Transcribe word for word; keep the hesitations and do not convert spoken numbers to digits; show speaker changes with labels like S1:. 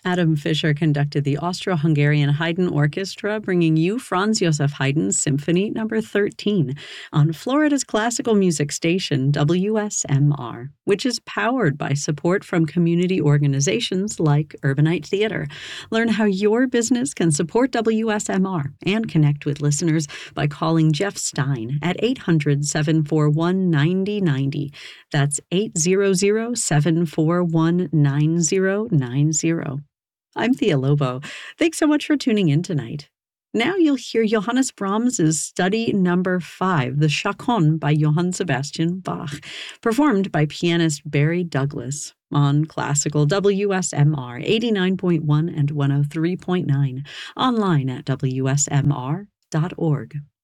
S1: Adam Fischer conducted the Austro-Hungarian Haydn Orchestra, bringing you Franz Joseph Haydn's Symphony Number thirteen on Florida's classical music station, W S M R, which is powered by support from community organizations like Urbanite Theater. Learn how your business can support W S M R and connect with listeners by calling Jeff Stein at eight hundred, seven four one, nine zero nine zero. That's eight hundred, seven four one, nine zero nine zero. I'm Thea Lobo. Thanks so much for tuning in tonight. Now you'll hear Johannes Brahms' Study Number five, the Chaconne by Johann Sebastian Bach, performed by pianist Barry Douglas on Classical W S M R eighty-nine point one and one oh three point nine, online at W S M R dot org.